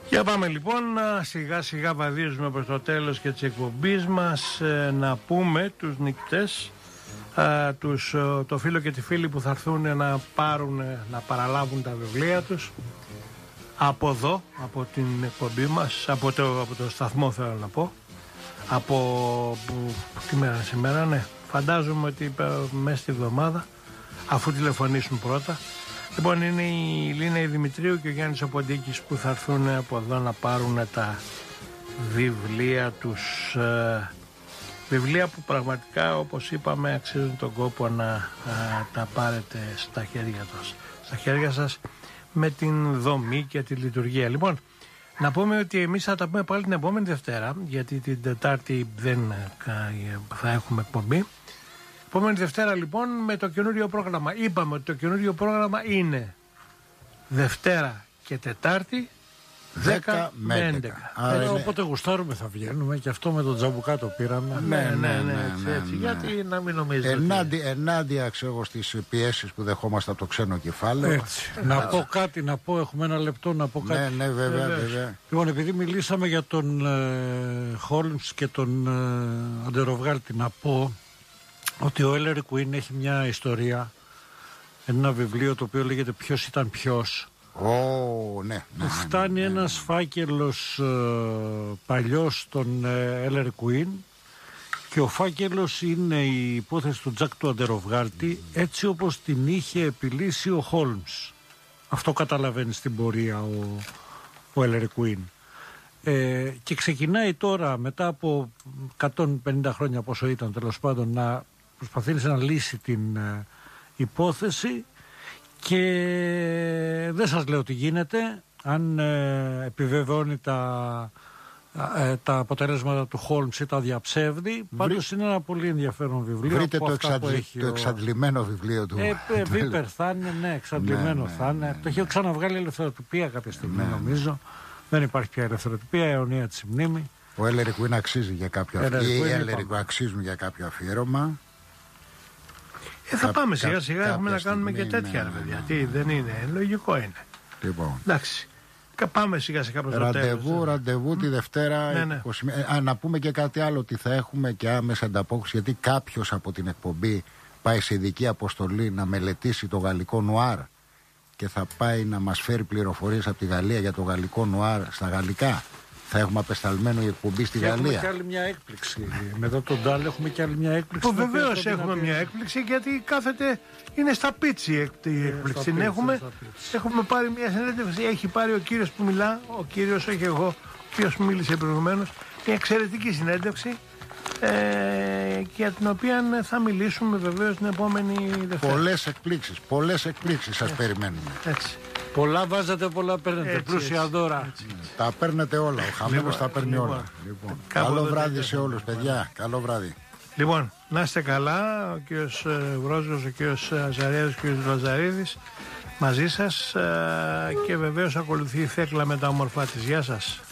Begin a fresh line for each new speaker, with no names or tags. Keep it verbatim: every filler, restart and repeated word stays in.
Για πάμε λοιπόν, σιγά σιγά βαδίζουμε προς το τέλος και της εκπομπής μας. ε, να πούμε τους νικητές, ε, τους, ε, το φίλο και τη φίλη που θα έρθουν να πάρουν, να παραλάβουν τα βιβλία τους από εδώ, από την εκπομπή μας, από το, από το σταθμό θέλω να πω, από που, τι μέρα σήμερα, ναι, φαντάζομαι ότι μέσα στη εβδομάδα, αφού τηλεφωνήσουν πρώτα. Λοιπόν, είναι η Λίνα η Δημητρίου και ο Γιάννης ο Ποντίκης που θα έρθουν από εδώ να πάρουν τα βιβλία τους. Ε, βιβλία που πραγματικά, όπως είπαμε, αξίζουν τον κόπο να ε, τα πάρετε στα χέρια σας, στα χέρια σας με την δομή και τη λειτουργία. Λοιπόν, να πούμε ότι εμείς θα τα πούμε πάλι την επόμενη Δευτέρα, γιατί την Τετάρτη δεν θα έχουμε εκπομπή. Επόμενη Δευτέρα λοιπόν με το καινούριο πρόγραμμα. Είπαμε ότι το καινούριο πρόγραμμα είναι Δευτέρα και Τετάρτη δέκα με έντεκα.
Άρα είναι... Όποτε γουστάρουμε θα βγαίνουμε, και αυτό με τον Τζαμπουκά το πήραμε.
Ναι, ναι, ναι, ναι, έτσι, ναι, έτσι, ναι. Γιατί να μην νομίζετε.
Ενάντια, ότι... ενάντια ξέρω στις πιέσεις που δεχόμαστε από το ξένο κεφάλαιο.
Έτσι. Να πω κάτι, να πω, έχουμε ένα λεπτό να πω κάτι.
Ναι, ναι, βέβαια, βέβαια. βέβαια.
Λοιπόν, επειδή μιλήσαμε για τον Χόλμς ε, και τον ε, Αντεροβγάλτη, να πω ότι ο Έλερ Κουίν έχει μια ιστορία, ένα βιβλίο το οποίο λέγεται «Ποιος ήταν ποιος».
Oh, ναι, ναι,
που φτάνει ναι, ναι, ένας ναι. φάκελος ε, παλιός στον Έλερ Κουίν, και ο φάκελος είναι η υπόθεση του Τζακ του Αντεροβγάλτη έτσι όπως την είχε επιλύσει ο Χόλμς. Αυτό καταλαβαίνει στην πορεία ο, ο Έλερ Κουίν. Ε, και ξεκινάει τώρα μετά από εκατόν πενήντα χρόνια πόσο ήταν τέλος πάντων να προσπαθήσει να λύσει την ε, υπόθεση, και δεν σας λέω τι γίνεται αν ε, επιβεβαιώνει τα, ε, τα αποτελέσματα του Χόλμς ή τα διαψεύδει. Βρή... Πάντως είναι ένα πολύ ενδιαφέρον βιβλίο.
Βρείτε το, εξαντλη... το ο... εξαντλημένο βιβλίο του.
Ε, ε, Βίπερ θα είναι, ναι, εξαντλημένο ναι, ναι, θα είναι. Ναι, ναι. Το έχει ξαναβγάλει η ελευθεροτυπία κάποια στιγμή, ναι, νομίζω. Ναι. Δεν υπάρχει πια ελευθεροτυπία, αιωνία της μνήμη.
Ο Έλερ Κουίν αξίζει για κάποιο αφιέρωμα. Οι Έλερ Κουίν αξίζουν για κάποιο αφιέρωμα.
Ε, θα κα, πάμε σιγά σιγά, κα, έχουμε να κάνουμε και τέτοια, ναι, παιδιά. Τι, δεν είναι, λογικό είναι.
Λοιπόν.
Εντάξει. Πάμε σιγά σιγά προς το τέλος.
Ραντεβού, ραντεβού τη Δευτέρα. Ναι, ναι. είκοσι... Α, να πούμε και κάτι άλλο, ότι θα έχουμε και άμεσα ανταπόκριση, γιατί κάποιος από την εκπομπή πάει σε ειδική αποστολή να μελετήσει το γαλλικό νουάρ και θα πάει να μας φέρει πληροφορίες από τη Γαλλία για το γαλλικό νουάρ στα γαλλικά. Θα έχουμε απεσταλμένο η εκπομπή στη
και
Γαλλία.
Έχουμε και άλλη μια έκπληξη. Μετά τον Ντάλ έχουμε και άλλη μια έκπληξη.
Βεβαίως έχουμε μια έκπληξη, γιατί κάθεται, είναι στα πίτσι η έκπληξη. Yeah, έχουμε, έχουμε πάρει μια συνέντευξη. Έχει πάρει ο κύριος που μιλά, ο κύριος, όχι εγώ, ο οποίος μίλησε προηγουμένως, μια εξαιρετική συνέντευξη. Ε, για την οποία θα μιλήσουμε βεβαίως την επόμενη Δευτέρα.
Πολλές εκπλήξεις, πολλές εκπλήξεις σας περιμένουμε.
Έτσι.
Πολλά βάζετε, πολλά παίρνετε. Έτσι, πλούσια έτσι, δώρα. Έτσι,
έτσι. Τα παίρνετε όλα. Ο χαμένος λοιπόν, τα παίρνει λοιπόν, όλα. Λοιπόν. Καλό βράδυ σε όλους, παιδιά. Καλό βράδυ.
Λοιπόν, να είστε καλά. Ο κύριος Βρόζος, ο κύριος Αζαρέας, ο κύριος Λαζαρίδης μαζί σας. Και βεβαίως ακολουθεί η Θέκλα με τα όμορφά της. Γεια σας.